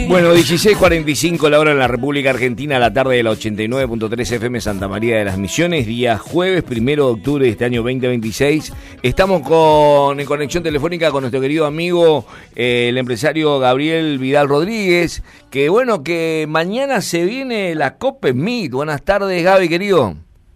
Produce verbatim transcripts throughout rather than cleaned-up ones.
Bueno, dieciséis cuarenta y cinco la hora en la República Argentina, a la tarde de la ochenta y nueve punto tres F M Santa María de las Misiones, día jueves, primero de octubre de este año veinte veintiséis. Estamos con en conexión telefónica con nuestro querido amigo, eh, el empresario Gabriel Vidal Rodríguez, que bueno, que mañana se viene la Copa Smith. Buenas tardes, Gaby, querido.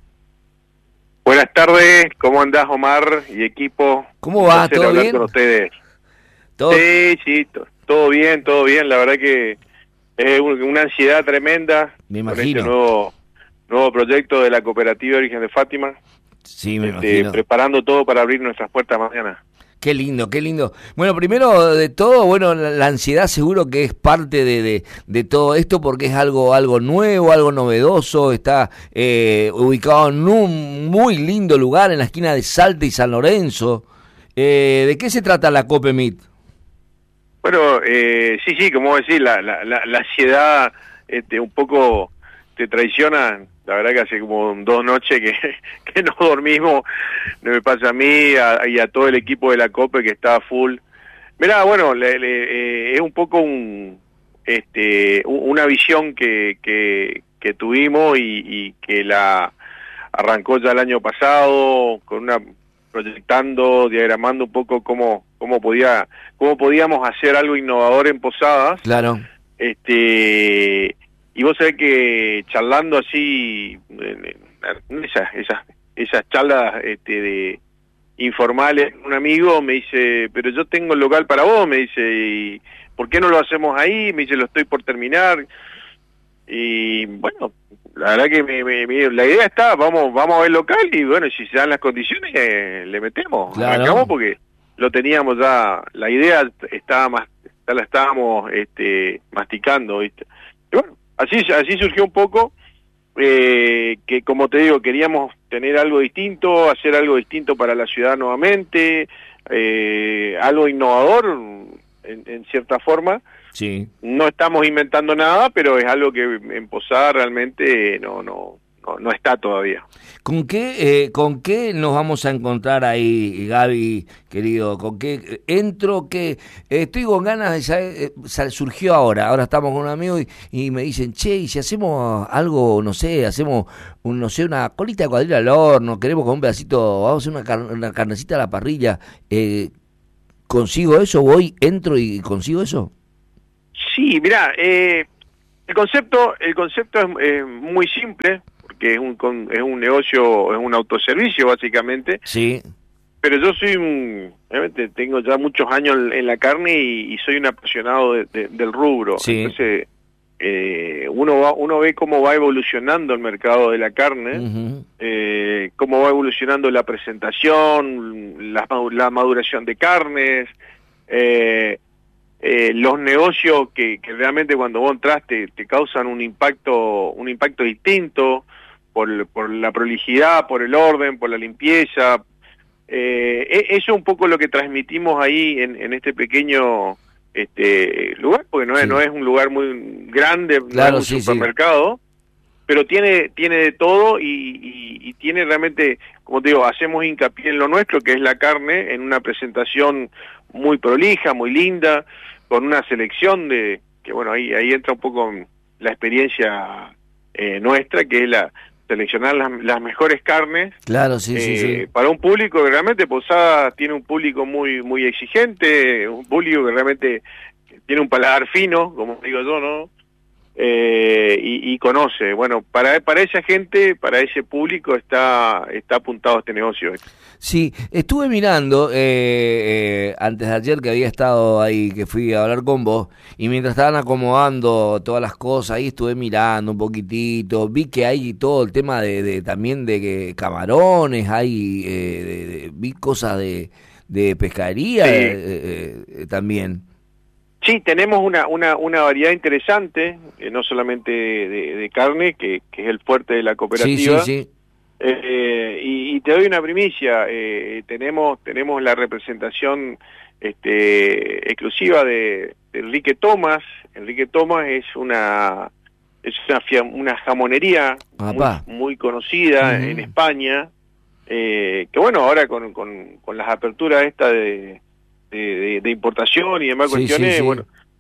Buenas tardes, ¿cómo andás, Omar y equipo? ¿Cómo va? ¿Todo bien? Con ustedes. ¿Todo? Sí, sí, to- todo bien, todo bien. La verdad que es un- una ansiedad tremenda. Me con imagino. este nuevo, nuevo proyecto de la Cooperativa Virgen de Fátima. Sí, me este, imagino. preparando todo para abrir nuestras puertas mañana. Qué lindo, qué lindo. Bueno, primero de todo, bueno, la, la ansiedad seguro que es parte de, de, de todo esto porque es algo algo nuevo, algo novedoso. Está eh, ubicado en un muy lindo lugar en la esquina de Salta y San Lorenzo. Eh, ¿De qué se trata la Copa Smith? Bueno, eh, sí, sí, como decís, la, la, la, la ansiedad este, un poco te traiciona. La verdad que hace como dos noches que, que no dormimos, no me pasa a mí a, y a todo el equipo de la Copa que está full. Mirá, bueno, le, le, eh, es un poco un, este, un- una visión que, que, que tuvimos y, y que la arrancó ya el año pasado con una proyectando, diagramando un poco cómo cómo podía cómo podíamos hacer algo innovador en Posadas. Claro. Este, y vos sabés que charlando así, en- en esas, esas, esas charlas este, de informales, un amigo me dice, pero yo tengo el local para vos, me dice, ¿y por qué no lo hacemos ahí? Me dice, lo estoy por terminar. Y bueno, la verdad que me, me- me- la idea está, vamos vamos a ver local y bueno, si se dan las condiciones, eh, le metemos, Claro. arrancamos porque lo teníamos ya, la idea estaba más, ya la estábamos este, masticando, ¿viste? Y bueno, así así surgió un poco, eh, que como te digo, queríamos tener algo distinto, hacer algo distinto para la ciudad nuevamente, eh, algo innovador en, en cierta forma. Sí. No estamos inventando nada, pero es algo que en Posada realmente no no no, no está todavía. ¿Con qué, eh, ¿Con qué nos vamos a encontrar ahí, Gaby, querido? ¿Con qué entro? Que estoy con ganas de saber, eh, sal- surgió ahora, ahora estamos con un amigo y, y me dicen, che, y si hacemos algo, no sé, hacemos, un, no sé, una colita de cuadril al horno, queremos con un pedacito, vamos a hacer una, car- una carnecita a la parrilla, eh, ¿consigo eso? ¿Voy, entro y consigo eso? Sí, mirá, eh, el concepto el concepto es, es muy simple, porque es un con- es un negocio, es un autoservicio básicamente, Sí. pero yo soy un, obviamente tengo ya muchos años en, en la carne y, y soy un apasionado de- de- del rubro. Sí. Entonces, eh, uno va, uno ve cómo va evolucionando el mercado de la carne, Ujú. eh, cómo va evolucionando la presentación, la, ma- la maduración de carnes, eh, eh, los negocios que, que realmente cuando vos entras te, te causan un impacto un impacto distinto por, por la prolijidad, por el orden, por la limpieza. Eh, e- eso es un poco lo que transmitimos ahí en, en este pequeño este lugar, porque no es, Sí. no es un lugar muy grande, Claro, no es un sí, sí. supermercado, pero tiene tiene de todo y, y, y tiene realmente, como te digo, hacemos hincapié en lo nuestro, que es la carne, en una presentación muy prolija, muy linda, con una selección de, que bueno, ahí ahí entra un poco la experiencia eh, nuestra, que es la seleccionar las, las mejores carnes. Claro, sí, sí, eh, sí. para un público que realmente Posada tiene un público muy muy exigente, un público que realmente tiene un paladar fino, como digo yo, ¿no? Eh, y, y conoce. Bueno, para para esa gente, para ese público está está apuntado este negocio. Sí, estuve mirando eh, eh, antes de ayer que había estado ahí, que fui a hablar con vos, y mientras estaban acomodando todas las cosas, ahí estuve mirando un poquitito, vi que hay todo el tema de, de también de que camarones, hay eh, de- de- vi cosas de, de pescadería Sí. eh, eh, también. Sí, tenemos una una una variedad interesante, eh, no solamente de, de carne, que, que es el fuerte de la Sí, cooperativa. sí, sí. Eh, y, y te doy una primicia, eh, tenemos tenemos la representación este, exclusiva de, de Enrique Thomas. Enrique Thomas es una es una, fia- una jamonería muy, Apá. muy conocida Ujú. en España, eh, que bueno, ahora con, con, con las aperturas esta de, de, de- de importación y demás Sí, cuestiones, sí, sí. bueno,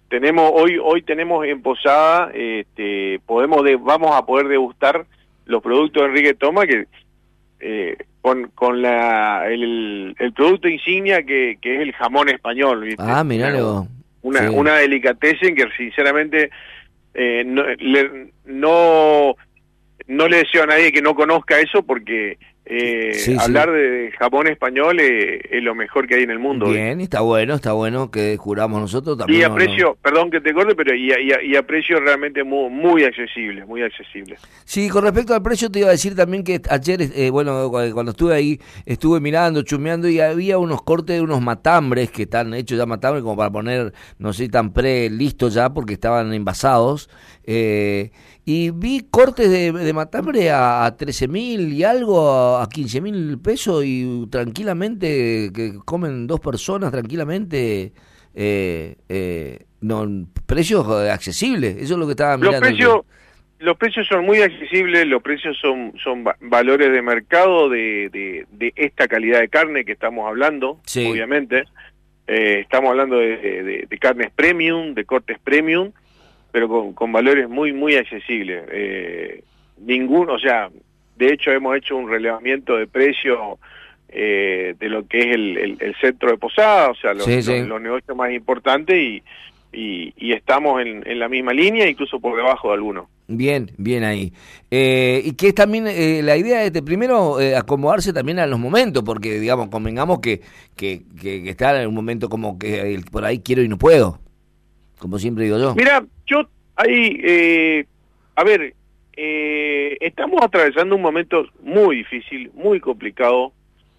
tenemos hoy hoy tenemos en Posada, este, podemos de, vamos a poder degustar los productos de Enrique Toma que eh, con con la el, el producto insignia que, que es el jamón español, ¿viste? Ah, miralo. Una Sí. una delicatessen que sinceramente eh, no, le, no no le deseo a nadie que no conozca eso porque eh, Sí, hablar sí. de, de jamón español eh, es lo mejor que hay en el mundo. Bien, está bueno, está bueno que juramos nosotros también. Y a no, precio, no. perdón que te corte, pero y a, y a, y a precio realmente muy, muy accesible, muy accesible. Sí, con respecto al precio te iba a decir también que ayer, eh, bueno, cuando estuve ahí, estuve mirando, chumeando y había unos cortes de unos matambres que están hechos ya matambres como para poner, no sé, tan pre listos ya porque estaban envasados. Eh, y vi cortes de, de matambre a, a trece mil y algo, a, a quince mil pesos y tranquilamente, que comen dos personas tranquilamente, eh, eh, no, precios accesibles, eso es lo que estaba Los mirando. precios, los precios son muy accesibles, los precios son, son va- valores de mercado de, de, de esta calidad de carne que estamos hablando, Sí. obviamente. Eh, estamos hablando de, de, de carnes premium, de cortes premium, pero con, con valores muy, muy accesibles. Eh, ninguno, o sea, de hecho hemos hecho un relevamiento de precio eh, de lo que es el, el, el centro de Posada, o sea, los, Sí, sí. los, los negocios más importantes y, y, y estamos en, en la misma línea, incluso por debajo de algunos. Bien, bien ahí. Eh, y que es también eh, la idea es de primero eh, acomodarse también a los momentos, porque digamos, convengamos que, que, que, que está en un momento como que eh, por ahí quiero y no puedo, como siempre digo yo. Mira, yo ahí, eh, a ver, eh, estamos atravesando un momento muy difícil, muy complicado,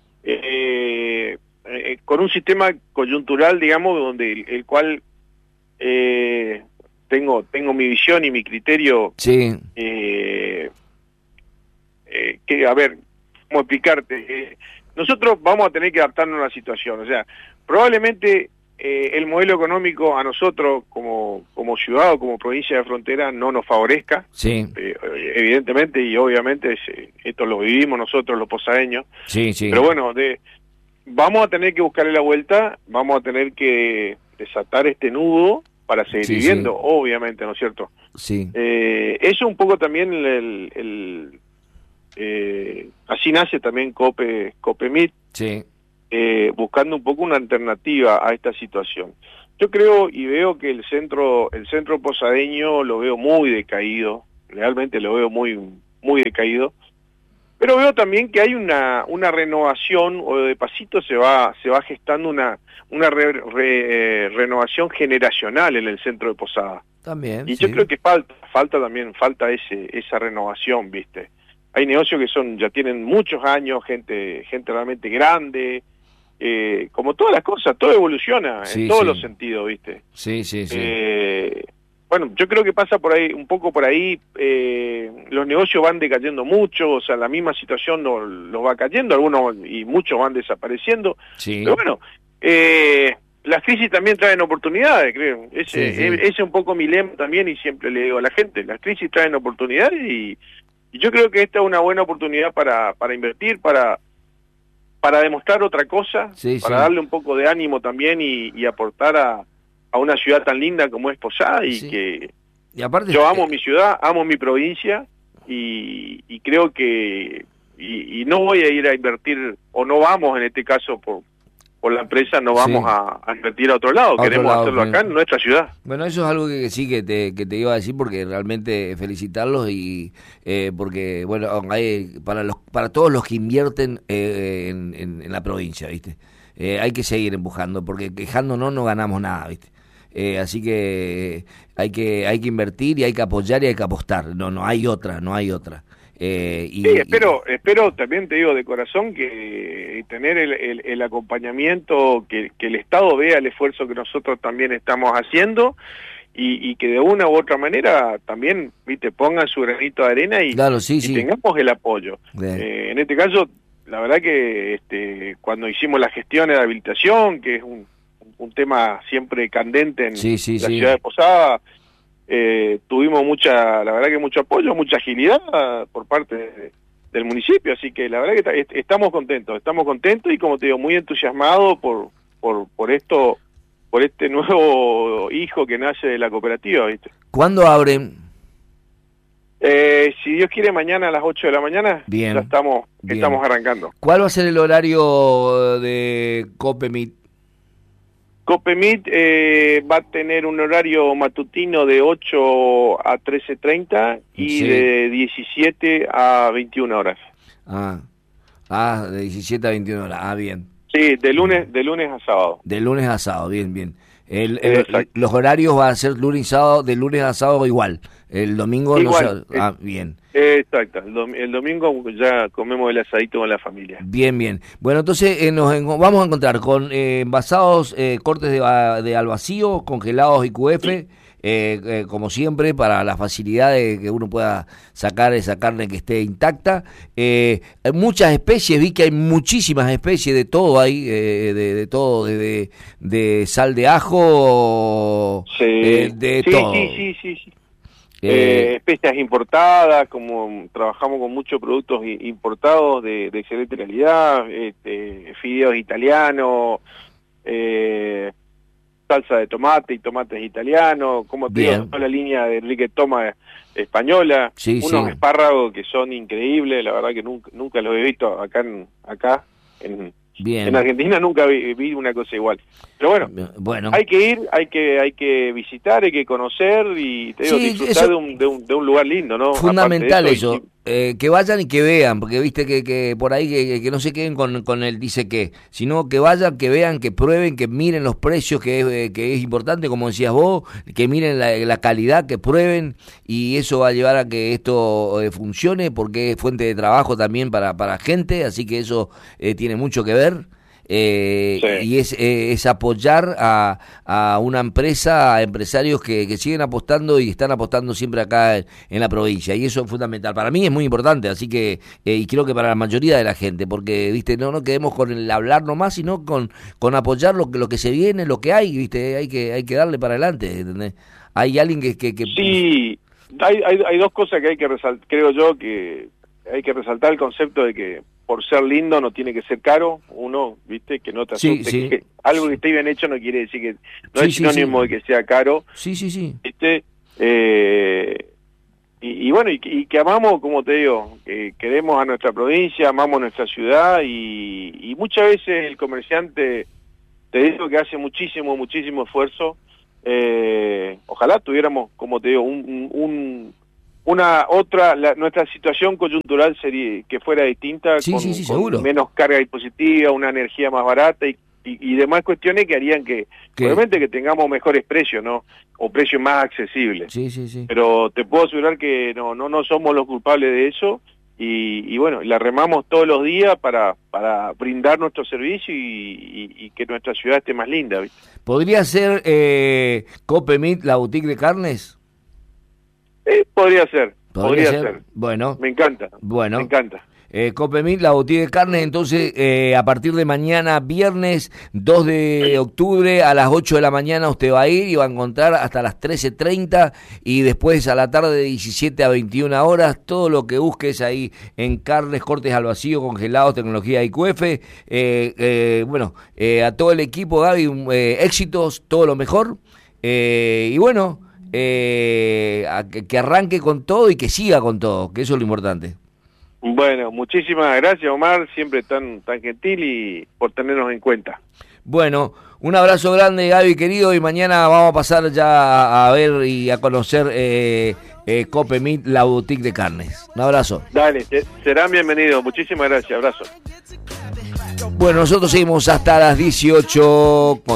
eh, eh, con un sistema coyuntural, digamos, donde el, el cual eh, tengo tengo mi visión y mi criterio, Sí, eh, eh, que, a ver, ¿cómo explicarte? Eh, nosotros vamos a tener que adaptarnos a la situación, o sea, probablemente eh, el modelo económico a nosotros como, como ciudad o como provincia de frontera no nos favorezca, sí, eh, evidentemente y obviamente es, esto lo vivimos nosotros los posadeños, sí, sí. pero bueno, de, vamos a tener que buscarle la vuelta, vamos a tener que desatar este nudo para seguir Sí, viviendo, sí. obviamente, ¿no es cierto? Sí, Eh, eso un poco también el, el, el eh, así nace también Cope Copemit, sí, eh, buscando un poco una alternativa a esta situación. Yo creo y veo que el centro el centro posadeño lo veo muy decaído, realmente lo veo muy muy decaído, pero veo también que hay una una renovación o de pasito se va se va gestando una una re, re, eh, renovación generacional en el centro de Posada. también. Y sí. yo creo que falta, falta también, falta ese, esa renovación, ¿viste? Hay negocios que son, ya tienen muchos años, gente, gente realmente grande, eh, como todas las cosas, todo evoluciona Sí, en todos sí. los sentidos, ¿viste? Sí, sí, sí. Eh, bueno, yo creo que pasa por ahí, un poco por ahí, eh, los negocios van decayendo mucho, o sea, la misma situación los lo va cayendo, algunos y muchos van desapareciendo, Sí, pero bueno, eh, las crisis también traen oportunidades, creo. Ese, Sí, sí. ese es un poco mi lema también y siempre le digo a la gente, las crisis traen oportunidades y, y yo creo que esta es una buena oportunidad para, para invertir, para, para demostrar otra cosa, Sí, para sí. darle un poco de ánimo también y, y aportar a, a una ciudad tan linda como es Posada y Sí. que Y aparte, yo amo mi ciudad, amo mi provincia y, y creo que y, y no voy a ir a invertir o no vamos en este caso por por la empresa no vamos Sí. a, a invertir a otro lado, A otro queremos lado, hacerlo sí. acá en nuestra ciudad. Bueno, eso es algo que sí que te, que te iba a decir porque realmente felicitarlos y eh, porque bueno hay, para los para todos los que invierten eh, en, en, en la provincia, viste, eh, hay que seguir empujando porque quejándonos no ganamos nada, viste. Eh, así que hay que hay que invertir y hay que apoyar y hay que apostar. No no hay otra, no hay otra. Eh, y, Sí, espero, espero también te digo de corazón que tener el, el, el acompañamiento, que, que el Estado vea el esfuerzo que nosotros también estamos haciendo y, y que de una u otra manera también, viste, pongan su granito de arena y, claro, sí, y sí. tengamos el apoyo. Bien. Eh, en este caso, la verdad que este, cuando hicimos las gestiones de habilitación, que es un, un tema siempre candente en Sí, sí, la sí. ciudad de Posada, Eh, tuvimos mucha, la verdad que mucho apoyo, mucha agilidad por parte de, del municipio, así que la verdad que est estamos contentos, estamos contentos y como te digo, muy entusiasmados por, por, por esto por este nuevo hijo que nace de la cooperativa, ¿viste? ¿Cuándo abren? Eh, si Dios quiere, mañana a las ocho de la mañana. Bien. Ya estamos, Bien. estamos arrancando. ¿Cuál va a ser el horario de Copemit? Copemit eh, va a tener un horario matutino de ocho a trece treinta y Sí. de diecisiete a veintiuna horas. Ah, ah, de diecisiete a veintiuna horas. Ah, bien. Sí, de lunes, de lunes a sábado. De lunes a sábado, bien, bien. El, el, Exacto. los horarios van a ser lunes y sábado, de lunes a sábado igual. El domingo Igual, no se... Ah, bien. Exacto, el, dom el domingo ya comemos el asadito con la familia. Bien, bien. Bueno, entonces eh, nos en vamos a encontrar con eh, envasados, eh, cortes de, de al vacío, congelados y Q F, eh, eh, como siempre, para la facilidad de que uno pueda sacar esa carne que esté intacta. Eh, hay muchas especies, vi que hay muchísimas especies de todo ahí, eh, de, de todo, de, de, de sal de ajo, Sí, eh, de sí, todo. sí, sí, sí, sí. Eh, Eh, especias importadas, como trabajamos con muchos productos i- importados de, de excelente calidad, este, fideos italianos, eh, salsa de tomate y tomates italianos, como te digo, Bien. toda la línea de Enrique Toma española, Sí, unos sí. espárragos que son increíbles, la verdad que nunca, nunca los he visto acá en, acá en, bien. en Argentina, nunca vi, vi una cosa igual. Pero bueno, Bueno. hay que ir, hay que hay que visitar, hay que conocer y te digo, Sí, disfrutar eso- de un, de, un, de un lugar lindo, ¿no? Fundamental Aparte de eso, y- eh, que vayan y que vean, porque viste que, que por ahí que, que- que no se queden con, con el dice que, sino que vayan, que vean, que prueben, que miren los precios, que es, eh, que es importante, como decías vos, que miren la, la calidad, que prueben, y eso va a llevar a que esto eh, funcione, porque es fuente de trabajo también para, para gente, así que eso eh, tiene mucho que ver. Eh, Sí. Y es, eh, es apoyar a, a una empresa, a empresarios que, que siguen apostando y están apostando siempre acá en, en la provincia, y eso es fundamental. Para mí es muy importante, así que, eh, y creo que para la mayoría de la gente, porque, viste, no no quedemos con el hablar nomás, sino con, con apoyar lo que, lo que se viene, lo que hay, viste, hay que, hay que darle para adelante, ¿entendés? Hay alguien que... que, que Sí, hay, hay, hay dos cosas que hay que resaltar, creo yo, que hay que resaltar el concepto de que por ser lindo no tiene que ser caro, uno, viste, que no te Sí, asuste, sí. que algo que esté bien hecho no quiere decir que no Sí, es sí, sinónimo sí. de que sea caro, Sí, sí, sí. ¿viste? Eh, y, y bueno, y, y que amamos, como te digo, que queremos a nuestra provincia, amamos nuestra ciudad y, y muchas veces el comerciante, te digo que hace muchísimo, muchísimo esfuerzo. Eh, ojalá tuviéramos, como te digo, un, un una otra, la, nuestra situación coyuntural sería que fuera distinta, Sí, con, sí, sí, con seguro. menos carga dispositiva, una energía más barata y, y, y demás cuestiones que harían que, Que- obviamente, que tengamos mejores precios, ¿no? O precios más accesibles. Sí, sí, sí. Pero te puedo asegurar que no no no somos los culpables de eso y, y bueno, la remamos todos los días para para brindar nuestro servicio y, y, y que nuestra ciudad esté más linda, ¿viste? ¿Podría ser eh, Copemit la boutique de carnes? Eh, podría ser, ¿Podría podría, ser? ser. Bueno. Me encanta, Bueno. me encanta. Eh, Copemit, la boutique de carne, entonces eh, a partir de mañana, viernes dos de octubre, a las ocho de la mañana usted va a ir y va a encontrar hasta las trece treinta y después a la tarde de diecisiete a veintiuna horas, todo lo que busques ahí en carnes, cortes al vacío, congelados, tecnología I Q F. Eh, eh, bueno, eh, a todo el equipo, Gaby, eh, éxitos, todo lo mejor. Eh, y bueno, eh, a que, que arranque con todo y que siga con todo, que eso es lo importante. Bueno, muchísimas gracias, Omar, siempre tan tan gentil y por tenernos en cuenta. Bueno, un abrazo grande, Gaby, querido, y mañana vamos a pasar ya a, a ver y a conocer eh, eh, Copemit, la boutique de carnes. Un abrazo. Dale, te- serán bienvenidos. Muchísimas gracias, abrazo. Bueno, nosotros seguimos hasta las dieciocho.